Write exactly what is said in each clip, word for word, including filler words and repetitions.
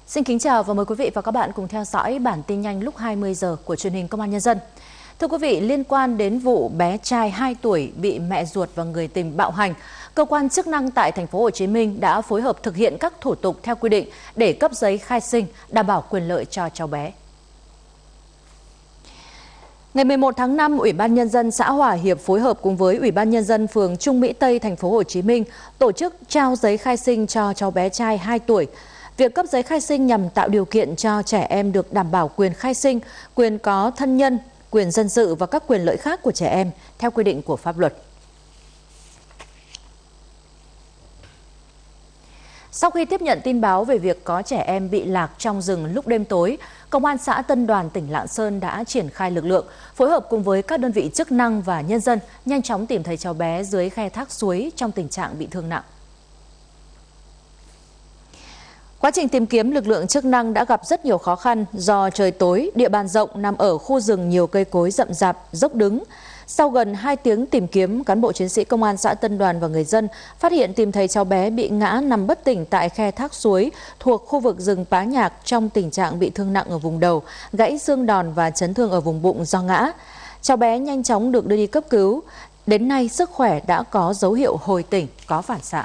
Xin kính chào và mời quý vị và các bạn cùng theo dõi bản tin nhanh lúc hai mươi giờ của truyền hình Công an Nhân dân. Thưa quý vị, liên quan đến vụ bé trai hai tuổi bị mẹ ruột và người tình bạo hành, cơ quan chức năng tại thành phố Hồ Chí Minh đã phối hợp thực hiện các thủ tục theo quy định để cấp giấy khai sinh, đảm bảo quyền lợi cho cháu bé. Ngày mười một tháng năm, Ủy ban Nhân dân xã Hòa Hiệp phối hợp cùng với Ủy ban Nhân dân phường Trung Mỹ Tây, thành phố Hồ Chí Minh tổ chức trao giấy khai sinh cho cháu bé trai hai tuổi. Việc cấp giấy khai sinh nhằm tạo điều kiện cho trẻ em được đảm bảo quyền khai sinh, quyền có thân nhân, quyền dân sự và các quyền lợi khác của trẻ em theo quy định của pháp luật. Sau khi tiếp nhận tin báo về việc có trẻ em bị lạc trong rừng lúc đêm tối, Công an xã Tân Đoàn, tỉnh Lạng Sơn đã triển khai lực lượng, phối hợp cùng với các đơn vị chức năng và nhân dân nhanh chóng tìm thấy cháu bé dưới khe thác suối trong tình trạng bị thương nặng. Quá trình tìm kiếm, lực lượng chức năng đã gặp rất nhiều khó khăn do trời tối, địa bàn rộng nằm ở khu rừng nhiều cây cối rậm rạp, dốc đứng. Sau gần hai tiếng tìm kiếm, cán bộ chiến sĩ Công an xã Tân Đoàn và người dân phát hiện tìm thấy cháu bé bị ngã nằm bất tỉnh tại khe thác suối thuộc khu vực rừng Pá Nhạc trong tình trạng bị thương nặng ở vùng đầu, gãy xương đòn và chấn thương ở vùng bụng do ngã. Cháu bé nhanh chóng được đưa đi cấp cứu. Đến nay, sức khỏe đã có dấu hiệu hồi tỉnh, có phản xạ.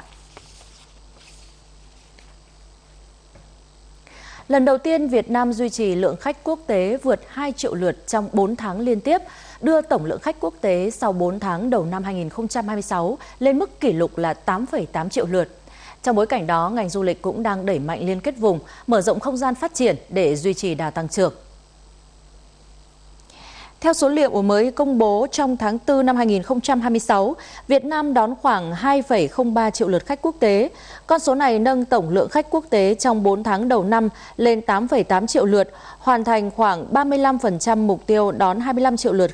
Lần đầu tiên, Việt Nam duy trì lượng khách quốc tế vượt hai triệu lượt trong bốn tháng liên tiếp, đưa tổng lượng khách quốc tế sau bốn tháng đầu năm hai nghìn không trăm hai mươi sáu lên mức kỷ lục là tám phẩy tám triệu lượt. Trong bối cảnh đó, ngành du lịch cũng đang đẩy mạnh liên kết vùng, mở rộng không gian phát triển để duy trì đà tăng trưởng. Theo số liệu mới công bố trong tháng tư năm hai nghìn không trăm hai mươi sáu, Việt Nam đón khoảng hai phẩy không ba triệu lượt khách quốc tế. Con số này nâng tổng lượng khách quốc tế trong bốn tháng đầu năm lên tám phẩy tám triệu lượt, hoàn thành khoảng ba mươi lăm phần trăm mục tiêu đón hai mươi lăm triệu lượt